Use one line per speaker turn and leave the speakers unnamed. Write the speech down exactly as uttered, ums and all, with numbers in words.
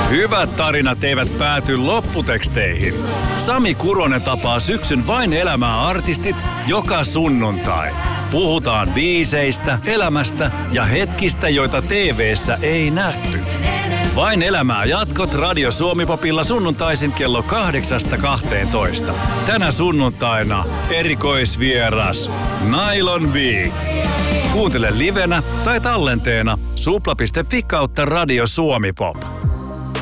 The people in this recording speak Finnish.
Hyvät tarinat eivät pääty lopputeksteihin. Sami Kuronen tapaa syksyn Vain elämää -artistit joka sunnuntai. Puhutaan biiseistä, elämästä ja hetkistä, joita T V:ssä ei nähty. Vain elämää -jatkot Radio Suomi-popilla sunnuntaisin kello kahdeksasta kahteentoista. Tänä sunnuntaina erikoisvieras Nylon Beat. Kuuntele livenä tai tallenteena supla piste fi kautta Radio Suomi Pop.